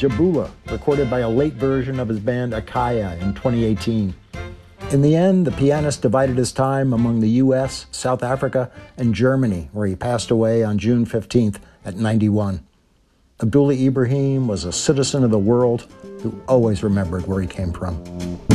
Jabula, recorded by a late version of his band Akaya in 2018. In the end, the pianist divided his time among the US, South Africa, and Germany, where he passed away on June 15th at 91. Abdullah Ibrahim was a citizen of the world who always remembered where he came from.